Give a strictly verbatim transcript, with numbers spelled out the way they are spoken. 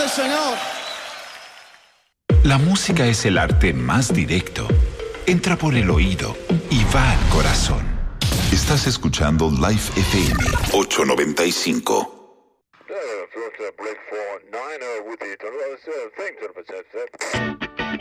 señor. La música es el arte más directo. Entra por el oído y va al corazón. Estás escuchando Life F M ochocientos noventa y cinco. Break four nine with the